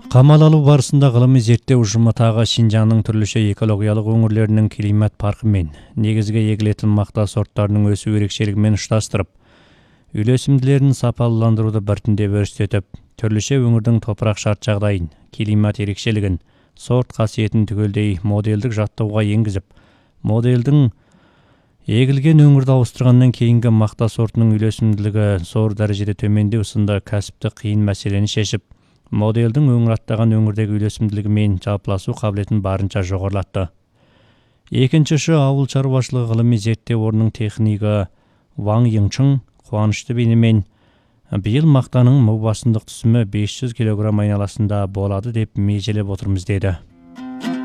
Камал алуу барысында ғылыми зерттеу ұжымы тағы Шинжаңның түрліше экологиялық өңірлерінің климат парқымен, негізгі егілетін мақта сорттарының өсу ерекшелігімен ұштастырып, үйлесімділерін сапалыландыруды біртіндеп өрістетіп, түрліше өңірдің топырақ шарт жағдайын, климат ерекшелігін, сорт қасиетін түгелдей моделдік жаттауға енгізіп, модельдің егілген өңірді ауыстырғаннан кейінгі мақта сортының үйлесімділігі зор дәрежеде төмендеу сынды кәсіпті қиын мәселені шешіп, модельдің өңір аттаған өңірдегі үйлесімділігі мен жалпыласу қабілетін барынша жоғарылатты. Екіншісі ауыл шаруашылығы ғылыми зерттеу орнының технигі Ваң Йыңчың қуанышты бейнемен биыл мақтаның мұу басымдық түсімі 500 кг айналасында болады деп межелеп отырмыз деді.